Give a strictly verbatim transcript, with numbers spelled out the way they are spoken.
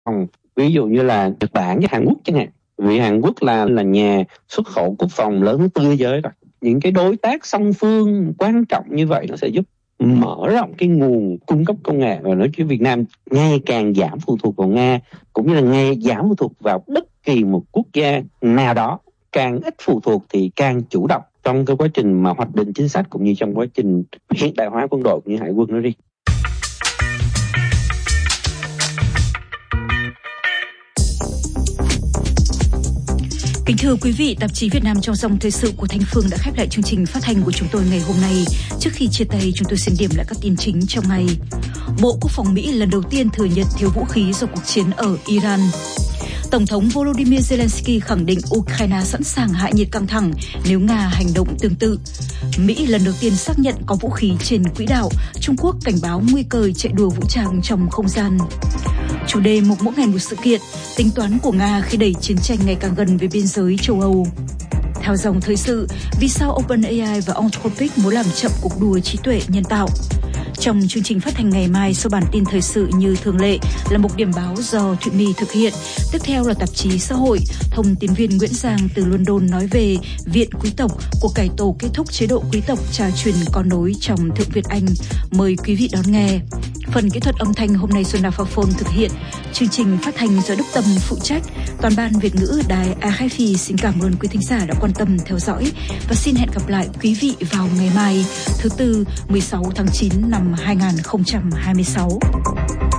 Ví dụ như là Nhật Bản với Hàn Quốc chẳng hạn. Vì Hàn Quốc là là nhà xuất khẩu quốc phòng lớn thứ tư thế giới rồi. Những cái đối tác song phương quan trọng như vậy nó sẽ giúp mở rộng cái nguồn cung cấp công nghệ, và nói chứ Việt Nam ngày càng giảm phụ thuộc vào Nga, cũng như là ngày giảm phụ thuộc vào bất kỳ một quốc gia nào đó. Càng ít phụ thuộc thì càng chủ động trong cái quá trình mà hoạch định chính sách, cũng như trong quá trình hiện đại hóa quân đội cũng như hải quân nó đi. Kính thưa quý vị, tạp chí Việt Nam trong dòng thời sự của Thanh Phương đã khép lại chương trình phát thanh của chúng tôi ngày hôm nay. Trước khi chia tay, chúng tôi xin điểm lại các tin chính trong ngày. Bộ Quốc phòng Mỹ lần đầu tiên thừa nhận thiếu vũ khí do cuộc chiến ở Iran. Tổng thống Volodymyr Zelensky khẳng định Ukraine sẵn sàng hạ nhiệt căng thẳng nếu Nga hành động tương tự. Mỹ lần đầu tiên xác nhận có vũ khí trên quỹ đạo. Trung Quốc cảnh báo nguy cơ chạy đua vũ trang trong không gian. Chủ đề mục mỗi ngày một sự kiện, tính toán của Nga khi đẩy chiến tranh ngày càng gần với biên giới châu Âu. Theo dòng thời sự, vì sao OpenAI và Anthropic muốn làm chậm cuộc đua trí tuệ nhân tạo? Trong chương trình phát hành ngày mai, sau bản tin thời sự như thường lệ là mục điểm báo do Thụy My thực hiện. Tiếp theo là tạp chí xã hội. Thông tin viên Nguyễn Giang từ London nói về Viện Quý tộc, cuộc cải tổ kết thúc chế độ quý tộc trà truyền con nối trong Thượng Việt Anh. Mời quý vị đón nghe. Phần kỹ thuật âm thanh hôm nay Xuân Đào Pha Phôn thực hiện. Chương trình phát hành do Đức Tâm phụ trách. Toàn ban Việt ngữ Đài a ép pê xin cảm ơn quý thính giả đã quan tâm theo dõi và xin hẹn gặp lại quý vị vào ngày mai thứ tư mười sáu tháng chín năm hai nghìn không trăm hai mươi sáu.